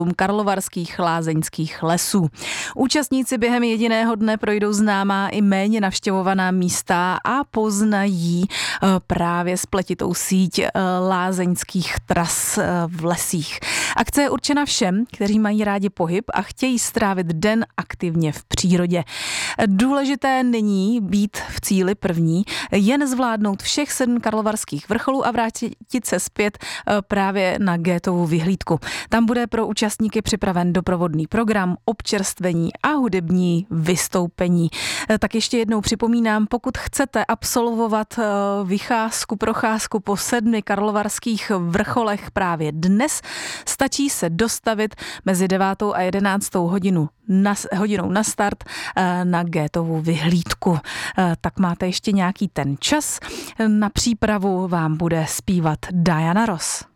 karlovarských lázeňských lesů. Účastníci během jediného dne projdou známá i méně navštěvovaná místa a poznají právě spletitou síť lázeňských tras v lesích. Akce je určena všem, kteří mají rádi pohyb a chtějí strávit den aktivně v přírodě. Důležité není být v cíli první, jen zvládnout všech 7 karlovarských vrcholů a vrátit se zpět právě na Goetheovu vyhlídku. Tam bude pro účastníky připraven doprovodný program, občerstvení a hudební vystoupení. Tak ještě jednou připomínám, pokud chcete absolvovat procházku po 7 karlovarských vrcholech právě dnes, stačí se dostavit mezi 9. a 11. hodinou na start na Goetheovu vyhlídku. Tak máte ještě nějaký ten čas. Na přípravu vám bude zpívat Diana Ross.